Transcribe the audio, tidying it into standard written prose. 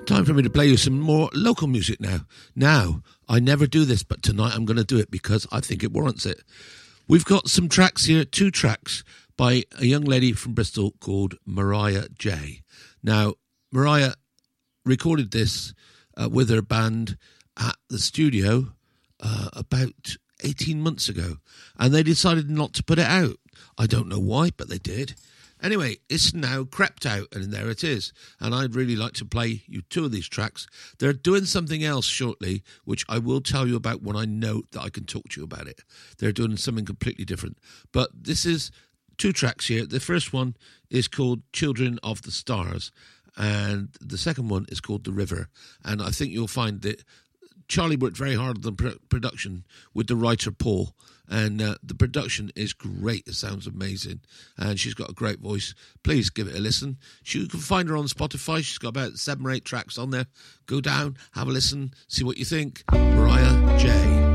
Time for me to play you some more local music now. Now, I never do this, but tonight I'm going to do it because I think it warrants it. We've got some tracks here, 2 tracks by a young lady from Bristol called Mariah J. Now, Mariah recorded this with her band at the studio about 18 months ago, and they decided not to put it out. I don't know why, but they did. Anyway, it's now crept out, and there it is. And I'd really like to play you 2 of these tracks. They're doing something else shortly, which I will tell you about when I know that I can talk to you about it. They're doing something completely different. But this is 2 tracks here. The first one is called Children of the Stars, and the second one is called The River. And I think you'll find that Charlie worked very hard on the production with the writer Paul, and the production is great. It sounds amazing, and she's got a great voice. Please give it a listen. You can find her on Spotify. She's got about 7 or 8 tracks on there. Go down, have a listen, see what you think. Mariah J.